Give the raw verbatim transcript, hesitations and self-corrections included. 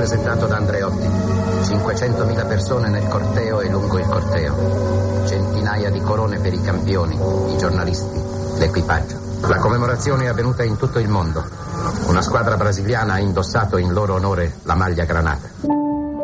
rappresentato da Andreotti. cinquecentomila persone nel corteo e lungo il corteo. Centinaia di corone per i campioni, i giornalisti, l'equipaggio. La commemorazione è avvenuta in tutto il mondo. Una squadra brasiliana ha indossato in loro onore la maglia granata.